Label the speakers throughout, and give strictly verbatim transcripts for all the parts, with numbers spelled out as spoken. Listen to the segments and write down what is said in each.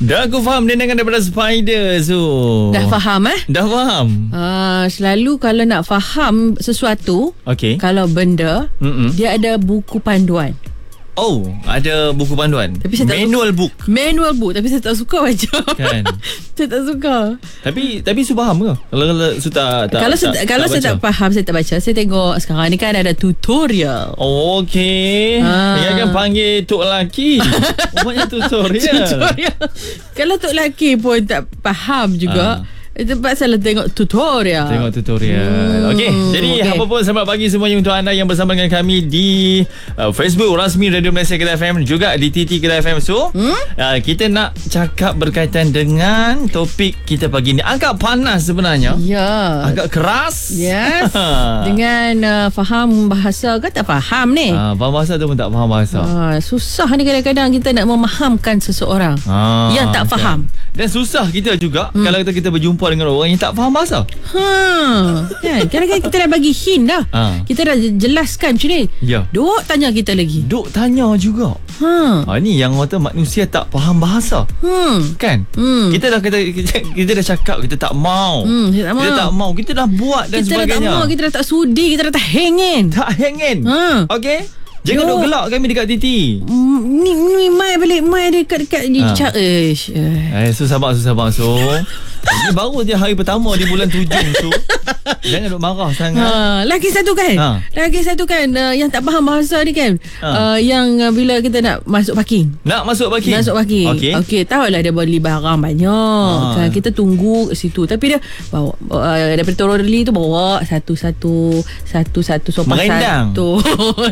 Speaker 1: Dah aku faham dia dengan daripada Spider. So
Speaker 2: Dah faham eh?
Speaker 1: Dah faham.
Speaker 2: Uh, selalu kalau nak faham sesuatu,
Speaker 1: Okey.
Speaker 2: kalau benda,
Speaker 1: Mm-mm.
Speaker 2: dia ada buku panduan.
Speaker 1: Oh, ada buku panduan.
Speaker 2: Tapi saya tak
Speaker 1: Manual book.
Speaker 2: Manual book. Tapi saya tak suka baca.
Speaker 1: Kan.
Speaker 2: Saya tak suka.
Speaker 1: Tapi tapi Su faham ke? Kalau kalau Su tak, tak
Speaker 2: Kalau
Speaker 1: tak,
Speaker 2: saya, kalau
Speaker 1: tak
Speaker 2: saya
Speaker 1: baca?
Speaker 2: tak faham, saya tak baca. Saya tengok sekarang ni kan ada tutorial.
Speaker 1: Oh, okey.
Speaker 2: Ah.
Speaker 1: Dia kan panggil tok lelaki. Rupanya tutorial.
Speaker 2: Tutorial. Kalau tok lelaki pun tak faham juga.
Speaker 1: Ah.
Speaker 2: Itu pasal tengok tutorial.
Speaker 1: Tengok tutorial. Hmm, Okey, jadi
Speaker 2: okay.
Speaker 1: apa pun selamat pagi semuanya untuk anda yang bersama dengan kami di uh, Facebook Rasmi Radio Malaysia Kedah F M, juga di T T Kedah F M. So, hmm? uh, kita nak cakap berkaitan dengan topik kita pagi ni. Agak panas sebenarnya.
Speaker 2: Ya.
Speaker 1: Agak keras.
Speaker 2: Yes. Dengan uh, faham bahasa ke tak faham ni?
Speaker 1: Ah, faham bahasa tu pun tak faham bahasa.
Speaker 2: Ah, susah ni kadang-kadang kita nak memahamkan seseorang
Speaker 1: Ah,
Speaker 2: yang tak faham.
Speaker 1: Kan. Dan susah kita juga hmm. kalau kita, kita berjumpa dengan orang yang tak faham bahasa.
Speaker 2: Ha, kan? Kadang-kadang kita dah bagi hint dah.
Speaker 1: Ah.
Speaker 2: Kita dah jelaskan macam ni.
Speaker 1: Ya.
Speaker 2: Duk tanya kita lagi.
Speaker 1: Duk tanya juga.
Speaker 2: Ha.
Speaker 1: Ah, ni yang kata manusia tak faham bahasa.
Speaker 2: Hmm.
Speaker 1: Kan?
Speaker 2: Hmm.
Speaker 1: Kita dah kita, kita, kita dah cakap kita tak mau.
Speaker 2: Hmm, kita tak
Speaker 1: Kita
Speaker 2: mau.
Speaker 1: tak mau. Kita dah buat dan
Speaker 2: Kita dah tak
Speaker 1: sebagainya.
Speaker 2: mau, kita dah tak sudi, kita dah tak hangin.
Speaker 1: Tak hangin.
Speaker 2: Ha.
Speaker 1: Okey. Jangan
Speaker 2: Yo.
Speaker 1: duk gelak kami dekat T T.
Speaker 2: Mm, Ni ni mai balik mai dekat-dekat ni
Speaker 1: Ha.
Speaker 2: cak ish.
Speaker 1: Eh, so sabar, so sabar. So, ini baru je hari pertama di bulan tujuh. So, jangan duk marah sangat.
Speaker 2: Ha, lagi satu kan?
Speaker 1: Ha.
Speaker 2: Lagi satu kan uh, yang tak faham bahasa ni kan?
Speaker 1: Ha.
Speaker 2: Uh, yang uh, bila kita nak masuk parking.
Speaker 1: Nak masuk parking?
Speaker 2: Masuk parking.
Speaker 1: Okey.
Speaker 2: Okey, tahulah dia beli barang banyak.
Speaker 1: Ha.
Speaker 2: Kan kita tunggu kat situ. Tapi dia bawa uh, daripada Toroli tu bawa satu-satu satu-satu sopan
Speaker 1: Merendang.
Speaker 2: satu.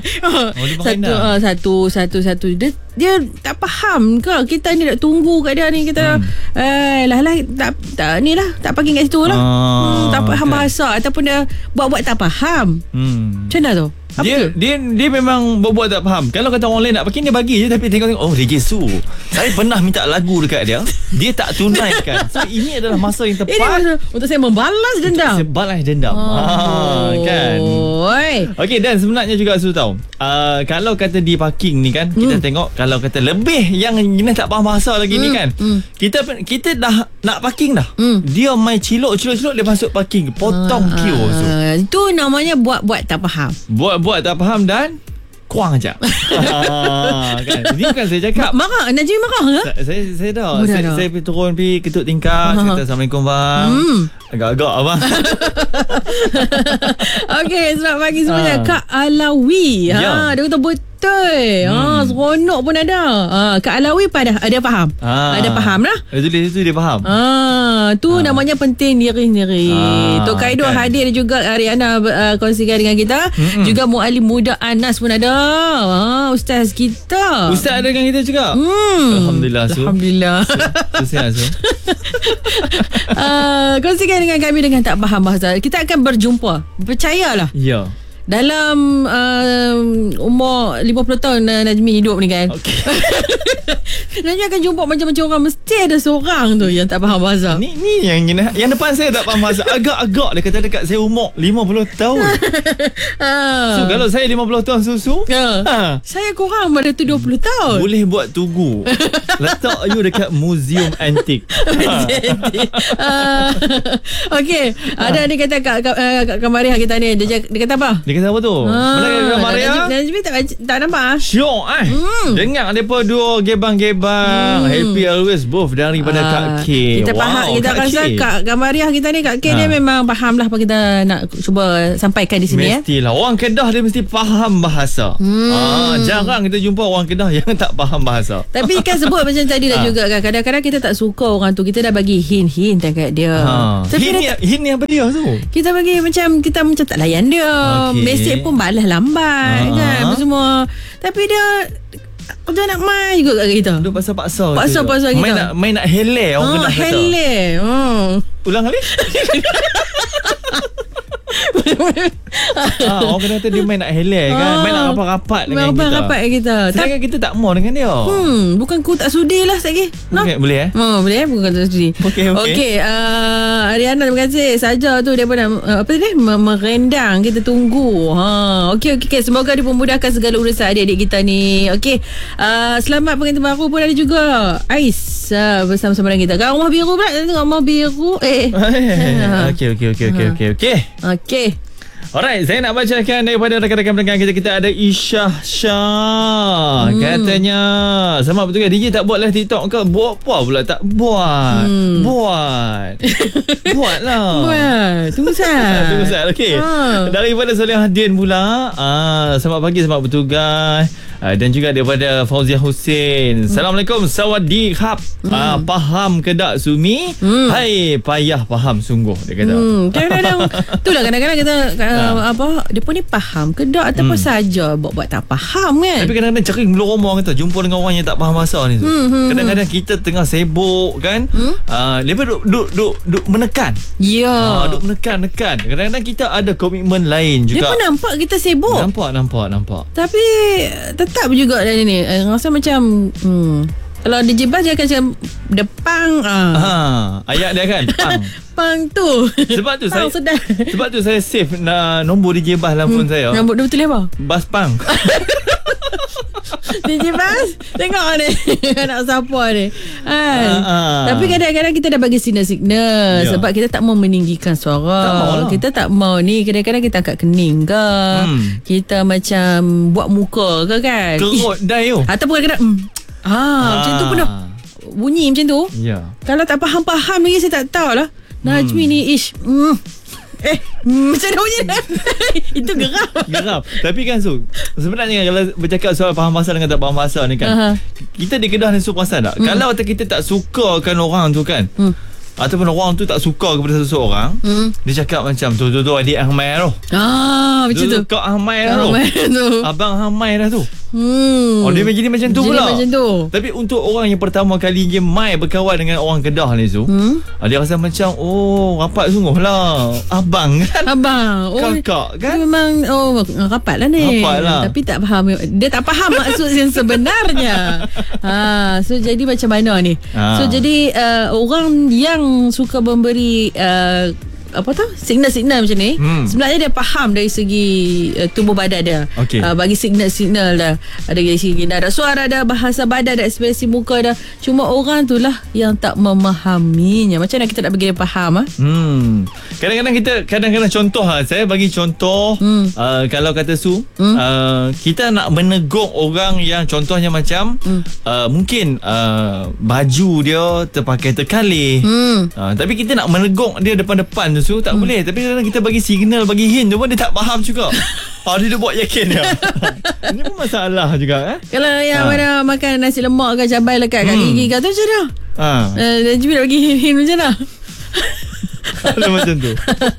Speaker 1: Oh, dia
Speaker 2: satu
Speaker 1: merendang.
Speaker 2: uh, satu satu satu dia dia tak faham ke kita ni nak tunggu kat dia ni kita
Speaker 1: Hmm.
Speaker 2: eh lah lah tak tak ni lah tak parking kat situ lah.
Speaker 1: Ah,
Speaker 2: hmm, tak faham
Speaker 1: kan.
Speaker 2: bahasa ataupun dia buat-buat tak faham.
Speaker 1: Hmm.
Speaker 2: Macam mana tu? Apa
Speaker 1: Dia,
Speaker 2: tu?
Speaker 1: dia dia memang buat-buat tak faham. Kalau kata orang lain nak parking, dia bagi je. Tapi tengok-tengok, oh Reggae Su, saya pernah minta lagu dekat dia, dia tak tunaikan. So ini adalah masa yang
Speaker 2: Ini
Speaker 1: tepat
Speaker 2: masa untuk saya membalas dendam.
Speaker 1: saya balas dendam. Ah, kan.
Speaker 2: Oi.
Speaker 1: Okey, dan sebenarnya juga Su tahu, uh, kalau kata di parking ni kan, kita
Speaker 2: Hmm.
Speaker 1: tengok kalau kata lebih yang jenis tak faham bahasa lagi ni
Speaker 2: Hmm,
Speaker 1: kan,
Speaker 2: hmm.
Speaker 1: kita kita dah nak parking dah.
Speaker 2: Hmm.
Speaker 1: Dia main cilok-cilok-cilok, dia masuk parking, potong
Speaker 2: Ah,
Speaker 1: queue. Su.
Speaker 2: ah, Itu namanya buat-buat tak faham.
Speaker 1: Buat-buat tak faham dan kuang aja. Ah, kan. Ini bukan saya cakap.
Speaker 2: Marah, Najib marah ke?
Speaker 1: Sa- saya saya dah
Speaker 2: Oh, dah,
Speaker 1: saya,
Speaker 2: dah.
Speaker 1: saya pergi turun pergi ketuk tingkap,
Speaker 2: Ha, ha.
Speaker 1: kata assalamualaikum bang.
Speaker 2: Hmm.
Speaker 1: Agak-agak abang.
Speaker 2: Okey, selamat pagi semuanya.
Speaker 1: Ah.
Speaker 2: Kak Alawi.
Speaker 1: Ya.
Speaker 2: Ha, dia kata betul. Ha,
Speaker 1: Hmm.
Speaker 2: seronok pun ada. Ha, Kak Alawi pada ada faham.
Speaker 1: Ah.
Speaker 2: Ada faham lah.
Speaker 1: Itu dia itu dia faham.
Speaker 2: Ah, tu
Speaker 1: Ah.
Speaker 2: namanya penting diri sendiri.
Speaker 1: Ah,
Speaker 2: Tok Kaido
Speaker 1: kan.
Speaker 2: hadir juga, Ariana uh, kongsikan dengan kita.
Speaker 1: Mm-mm.
Speaker 2: Juga Muallim Muda Anas pun ada. Ah, ustaz kita.
Speaker 1: Ustaz ada dengan kita juga.
Speaker 2: Hmm.
Speaker 1: Alhamdulillah, Su.
Speaker 2: Alhamdulillah.
Speaker 1: Tu sihat Su.
Speaker 2: uh, kongsikan dengan kami dengan tak faham bahasa. Kita akan berjumpa. Percayalah.
Speaker 1: Ya.
Speaker 2: Dalam uh, umur lima puluh tahun uh, Najmi hidup ni kan.
Speaker 1: Okey.
Speaker 2: Najmi akan jumpa macam-macam orang. Mesti ada seorang tu yang tak faham bahasa.
Speaker 1: Ni ni yang yang depan saya tak faham bahasa. Agak-agak dia kata dekat saya umur lima puluh tahun.
Speaker 2: Ah.
Speaker 1: So kalau saya lima puluh tahun susu,
Speaker 2: Ya.
Speaker 1: ha,
Speaker 2: Saya kurang pada tu dua puluh tahun.
Speaker 1: boleh buat tugu. Letak you dekat museum antik.
Speaker 2: uh, Okey, ada ni kata Kak Kak, uh, Kak Kamariah kita ni, dia, dia kata apa?
Speaker 1: Dia kata apa tu? Mana kata Maria?
Speaker 2: Najib, Najib tak tak nampak ah.
Speaker 1: Syok eh.
Speaker 2: Hmm.
Speaker 1: Dengar daripada dua gebang-gebang.
Speaker 2: Hmm.
Speaker 1: Happy always both daripada
Speaker 2: Ah,
Speaker 1: Kak K.
Speaker 2: Kita
Speaker 1: Wow,
Speaker 2: faham, kita
Speaker 1: Kak
Speaker 2: rasa
Speaker 1: K.
Speaker 2: Kak Kamariah kita ni, Kak K
Speaker 1: Ha.
Speaker 2: dia memang faham lah apa kita nak cuba sampaikan di sini ya.
Speaker 1: Mestilah orang Kedah dia mesti faham bahasa.
Speaker 2: Hmm.
Speaker 1: Ah, jarang kita jumpa orang Kedah yang tak faham bahasa.
Speaker 2: Tapi kan sebut macam tadi dah
Speaker 1: Ha.
Speaker 2: juga kan, kadang-kadang kita tak suka orang tu, kita dah bagi hint-hint dekat dia.
Speaker 1: Ha.
Speaker 2: Tapi
Speaker 1: Hint ni,
Speaker 2: dia,
Speaker 1: hint ni apa dia tu?
Speaker 2: kita bagi macam kita macam tak layan dia.
Speaker 1: Okey.
Speaker 2: Mesej pun balas lambat
Speaker 1: Ha.
Speaker 2: kan apa semua. Tapi dia dia nak main juga kat kita.
Speaker 1: Duk pasal-pasal.
Speaker 2: Pasal-pasal kita.
Speaker 1: Main nak main nak hele orang
Speaker 2: Oh,
Speaker 1: Kedah kata.
Speaker 2: hele. Oh.
Speaker 1: Ulang kali. ah, orang Kedah kata dia main nak hele kan.
Speaker 2: Ah.
Speaker 1: Main nak rapat-rapat dengan
Speaker 2: Main
Speaker 1: kita.
Speaker 2: rapat dengan kita.
Speaker 1: Sedangkan kita tak mau dengan dia.
Speaker 2: Hmm, bukan ku tak sudi lah sekali. No?
Speaker 1: Okay, boleh eh?
Speaker 2: Oh, boleh eh? Bukan tak sudi.
Speaker 1: Okey, okey.
Speaker 2: Okey, uh, Ariana terima kasih. Saja tu dia pun nak, uh, apa tadi? M- merendang. Kita tunggu. Ha, okey, okey. Okay. Semoga dipermudahkan segala urusan adik-adik kita ni. Okey. Uh, selamat pengantin baru pun ada juga. Ais. biasa bersama-sama dengan kita. Kalau rumah biru pula, tengok rumah biru. Eh.
Speaker 1: Okey, okey, okey, okey, okey. Okey.
Speaker 2: Okey.
Speaker 1: Alright, saya nak bacakan daripada rakan-rakan pendengar kita. Kita ada Isyah Shah. Hmm. Katanya, sama betul ke D J tak buatlah TikTok ke? Buat apa pula tak buat? Hmm. Buat. Buatlah.
Speaker 2: Buat. Tunggu sat.
Speaker 1: Tunggu sat. Okey. Ha. Daripada Solihuddin pula. Ah, selamat pagi, selamat bertugas. Uh, dan juga daripada Fauziah Hussein. hmm. Assalamualaikum, sawadee-khap. hmm. uh, Faham ke tak Sumi? hmm. Hai, payah faham sungguh, dia kata. hmm.
Speaker 2: Kadang-kadang itulah kadang-kadang kita uh, apa, dia pun ni faham ke tak ataupun hmm. saja buat-buat tak faham kan.
Speaker 1: Tapi kadang-kadang cakap belum romong kata jumpa dengan orang yang tak faham bahasa ni tu. hmm. Kadang-kadang kita tengah sibuk kan. hmm. uh, Dia pun duk, duk, duk, duk menekan.
Speaker 2: Ya, yeah.
Speaker 1: uh, Duk menekan-nekan. Kadang-kadang kita ada komitmen lain juga.
Speaker 2: Dia pun nampak kita sibuk.
Speaker 1: Nampak, nampak, nampak.
Speaker 2: Tapi tetap juga dah ni. Eh, rasa macam hmm, kalau D J Bas dia akan cakap depan ah.
Speaker 1: Ha, ayat dia kan pang.
Speaker 2: Pang tu.
Speaker 1: Sebab tu
Speaker 2: pang
Speaker 1: saya
Speaker 2: sedap.
Speaker 1: Sebab tu saya save na, nombor D J Bas dalam phone hmm. saya.
Speaker 2: Nombor dia betul apa?
Speaker 1: Bas pang.
Speaker 2: D J Bas, tengok ni anak siapa ni. Kan? Uh, uh. Tapi kadang-kadang kita dah bagi signal-signal yeah. sebab kita tak mau meninggikan suara. Tak kita tak mau ni kadang-kadang kita angkat kening ke. Hmm. Kita macam buat muka ke kan.
Speaker 1: Kerut dah yo.
Speaker 2: Ataupun kadang-kadang mm, ah, ah, macam tu pun dah bunyi macam tu. Ya. Yeah. Kalau tak faham-faham lagi saya tak tahulah. Najmi hmm. ni ish. Mm. Eh, macam mana bunyi dah? Itu geram.
Speaker 1: Geram. Tapi kan Su, sebenarnya kalau bercakap soal faham bahasa dengan tak faham bahasa ni kan, uh-huh. kita di Kedah ni Su perasan tak? Hmm. Kalau kita tak sukakan orang tu kan, hmm. ataupun orang tu tak suka kepada seseorang, hmm. dia cakap macam tu, tu, tu adik Ahmai tu.
Speaker 2: Ah, macam tu.
Speaker 1: Kau Ahmai tu. Abang Ahmai dah tu. Hmm. Oh, dia jadi macam tu jadi pula. Macam tu. Tapi untuk orang yang pertama kali dia mai berkawan dengan orang Kedah ni tu, hmm? dia rasa macam oh, rapat sungguh lah. Abang kan? Abang. Oh, kakak kan?
Speaker 2: Memang oh, rapat lah ni. Rapat lah. Tapi tak faham. Dia tak faham maksud yang sebenarnya. Ha, so jadi macam mana ni? Ha. So jadi uh, orang yang suka memberi uh, apa tu signal-signal macam ni, hmm. sebenarnya dia faham dari segi uh, tubuh badan dia. Okay. Uh, bagi signal-signal dah, dari segi nada suara dah, bahasa badan dah, ekspresi muka dah. Cuma orang tu lah yang tak memahaminya. Macam mana kita nak bagi dia faham ah?
Speaker 1: Hmm. Kadang-kadang kita kadang-kadang contoh ha, saya bagi contoh hmm. uh, kalau kata Su, hmm. uh, kita nak menegur orang yang contohnya macam hmm. uh, mungkin uh, baju dia terpakai terkalih. Hmm. Uh, tapi kita nak menegur dia depan-depan tu So tak hmm. boleh. Tapi kadang kita bagi signal, bagi hint tu pun dia tak faham juga. Ah, dia dah buat yakin dia. Ini pun masalah juga eh?
Speaker 2: Kalau yang ha. mana makan nasi lemak ke cabai lekat kat hmm. gigi kata macam mana? Ha. Uh, dan juga nak bagi hint macam mana?
Speaker 1: Ada macam tu.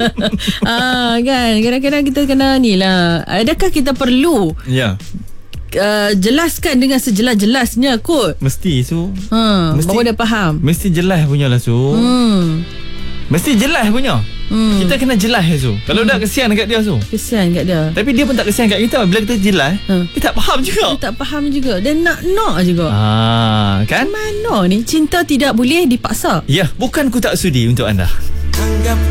Speaker 2: Ah, kan kadang-kadang kita kena ni lah. Adakah kita perlu Ya Uh, jelaskan dengan sejelas-jelasnya kot?
Speaker 1: Mesti Su.
Speaker 2: Ha, mesti, baru dia faham.
Speaker 1: Mesti jelas punya lah Su. Hmm. Mesti jelas punya. Hmm. Kita kena jelas Su. Kalau hmm. dah kesian dekat dia Su.
Speaker 2: Kesian kat dia.
Speaker 1: Tapi dia pun tak kesian kat kita. Bila kita jelas, hmm. dia tak faham juga.
Speaker 2: Dia tak faham juga. Dan nak-nak juga.
Speaker 1: Ah, kan?
Speaker 2: Mana ni cinta tidak boleh dipaksa.
Speaker 1: Ya, bukan ku tak sudi untuk anda. Anggap